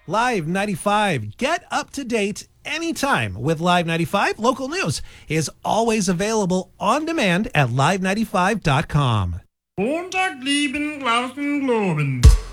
Live 95. Get up to date anytime with Live 95. Local news is always available on demand at live95.com. Montag, lieben, Glauben, Globen.